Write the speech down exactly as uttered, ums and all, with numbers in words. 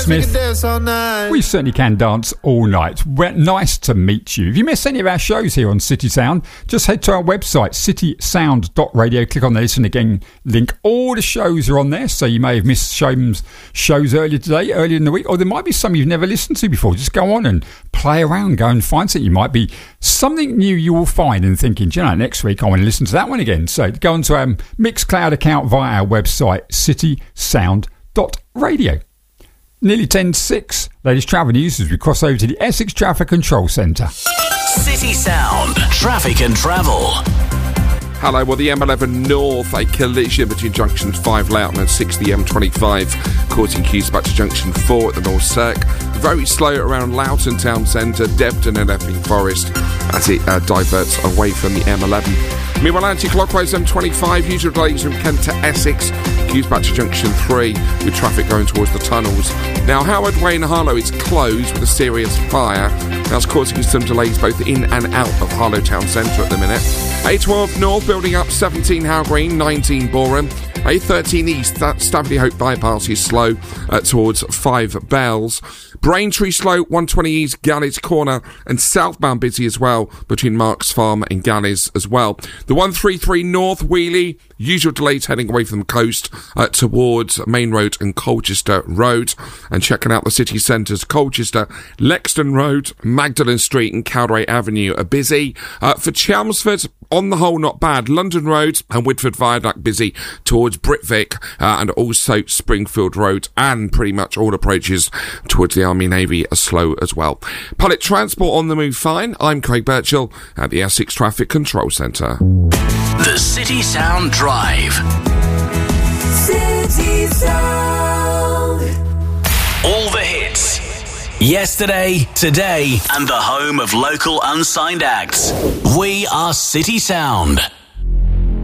Smith. We certainly can dance all night. Well, nice to meet you. If you miss any of our shows here on City Sound, just head to our website, city sound dot radio. Click on the Listen Again link. All the shows are on there, so you may have missed shows, shows earlier today, earlier in the week, or there might be some you've never listened to before. Just go on and play around, go and find something. You might be something new you will find and thinking, do you know, next week I want to listen to that one again. So go onto our Mixcloud account via our website, city sound dot radio. Nearly ten to six. Latest travel news as we cross over to the Essex Traffic Control Centre. City Sound Traffic and Travel. Hello, well, the M eleven North, a collision between junction five Loughton and six, the M twenty-five, causing queues back to junction four at the North Cirque. Very slow around Loughton Town Centre, Debden and Epping Forest as it uh, diverts away from the M eleven. Meanwhile, anti-clockwise M twenty-five, usual delays from Kent to Essex, queues back to junction three, with traffic going towards the tunnels. Now, Howard Way in Harlow is closed with a serious fire. That's causing some delays both in and out of Harlow Town Centre at the minute. A twelve North building up, seventeen Howe Green, nineteen Boreham. A thirteen East, that Staveley Hope bypass is slow uh, towards five Bells. Braintree slow, one twenty East, Galleys Corner, and southbound busy as well between Marks Farm and Galleys as well. The one thirty-three North Wheelie, usual delays heading away from the coast uh, towards Main Road and Colchester Road. And checking out the city centres, Colchester, Lexden Road, Magdalen Street and Cowdray Avenue are busy. Uh, for Chelmsford, on the whole, not bad. London Road and Whitford Viaduct busy towards Britvic uh, and also Springfield Road, and pretty much all approaches towards the Army Navy are slow as well. Public transport on the move fine. I'm Craig Birchall at the Essex Traffic Control Centre. The City Sound Drive. City Sound. All the hits. Yesterday, today, and the home of local unsigned acts. We are City Sound.